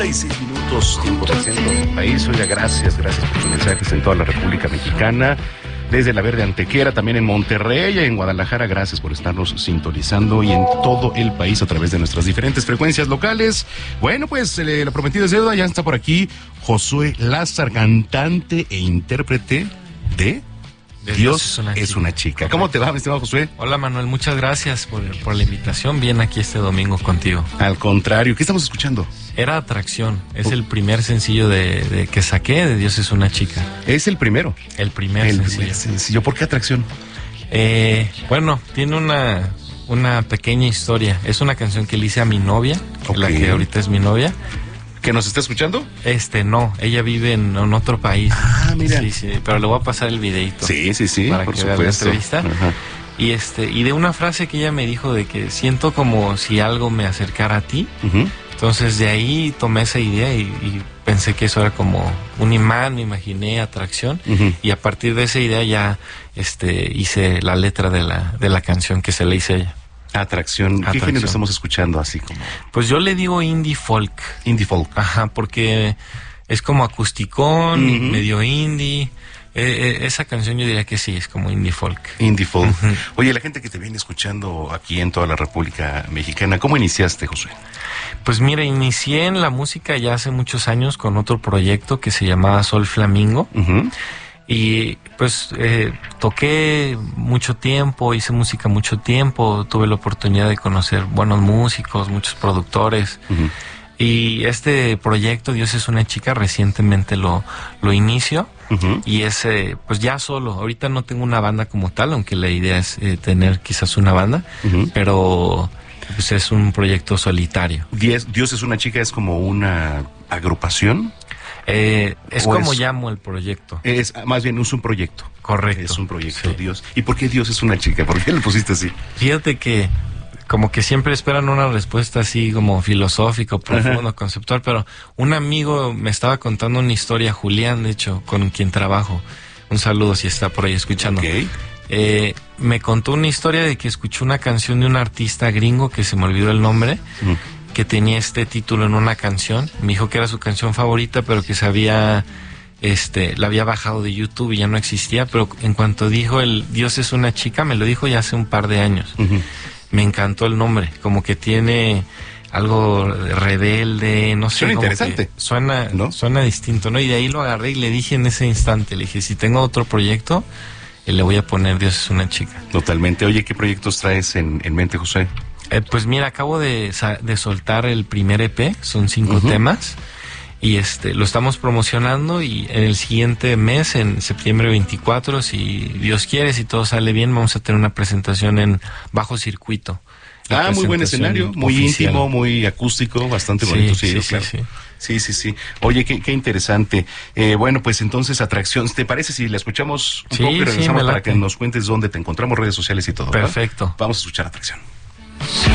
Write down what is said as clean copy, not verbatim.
6 minutos, tiempo del centro del país. Oiga, gracias por sus mensajes en toda la República Mexicana, desde la Verde Antequera, también en Monterrey y en Guadalajara. Gracias por estarnos sintonizando y en todo el país a través de nuestras diferentes frecuencias locales. Bueno, pues lo prometido es deuda. Ya está por aquí Josué Lázar, cantante e intérprete de Dios es una chica. ¿Cómo te va, mi estimado Josué? Hola, Manuel, muchas gracias por la invitación. Bien aquí este domingo contigo. Al contrario, ¿qué estamos escuchando? Era Atracción, es el primer sencillo de que saqué de Dios es una chica. ¿Es el primero? El primer sencillo. ¿Por qué Atracción? Bueno, tiene una pequeña historia. Es una canción que le hice a mi novia, la que ahorita es mi novia. ¿Que nos está escuchando? No, ella vive en otro país. Ah, mira. Sí, pero le voy a pasar el videito. Sí, para por que supuesto. vea la entrevista. Ajá. Y de una frase que ella me dijo de que siento como si algo me acercara a ti. Uh-huh. Entonces de ahí tomé esa idea y pensé que eso era como un imán, me imaginé atracción. Uh-huh. Y a partir de esa idea ya hice la letra de la canción que se le hice a ella. Atracción. ¿Qué género estamos escuchando así como? Pues yo le digo indie folk. Indie folk. Ajá, porque es como acusticón, uh-huh, medio indie. Esa canción yo diría que sí, es como indie folk. Indie folk. Uh-huh. Oye, la gente que te viene escuchando aquí en toda la República Mexicana, ¿cómo iniciaste, Josué? Pues mira, inicié en la música ya hace muchos años con otro proyecto que se llamaba Sol Flamingo. Uh-huh. Y pues toqué mucho tiempo, hice música mucho tiempo, tuve la oportunidad de conocer buenos músicos, muchos productores. Uh-huh. Y este proyecto, Dios es una chica, recientemente lo inicio. Uh-huh. Y es pues ya solo. Ahorita no tengo una banda como tal, aunque la idea es tener quizás una banda. Uh-huh. Pero pues es un proyecto solitario. Dios es una chica, es como una agrupación. Es como llamo el proyecto. Más bien es un proyecto. Correcto. Es un proyecto, sí. Dios. ¿Y por qué Dios es una chica? ¿Por qué le pusiste así? Fíjate que como que siempre esperan una respuesta así como filosófica, profundo, conceptual, pero un amigo me estaba contando una historia, Julián, de hecho, con quien trabajo. Un saludo si está por ahí escuchando. Okay. Me contó una historia de que escuchó una canción de un artista gringo que se me olvidó el nombre. Uh-huh. Que tenía este título en una canción. Me dijo que era su canción favorita, pero que la había bajado de YouTube y ya no existía, pero en cuanto dijo el Dios es una chica, me lo dijo ya hace un par de años. Uh-huh. Me encantó el nombre, como que tiene algo rebelde, no sé. Suena interesante. Suena distinto, ¿no? Y de ahí lo agarré y le dije en ese instante, le dije, si tengo otro proyecto, le voy a poner Dios es una chica. Totalmente. Oye, ¿qué proyectos traes en mente, José? Pues mira, acabo de soltar el primer EP, son 5 uh-huh, temas, y lo estamos promocionando, y en el siguiente mes, en septiembre 24, si Dios quiere, si todo sale bien, vamos a tener una presentación en Bajo Circuito. Muy buen escenario, muy oficial, íntimo, muy acústico, bastante bonito, claro. Sí. Oye, qué interesante. Bueno, pues entonces, Atracción, ¿te parece si la escuchamos un poco y regresamos para que nos cuentes dónde te encontramos, redes sociales y todo? Perfecto. ¿Verdad? Vamos a escuchar Atracción.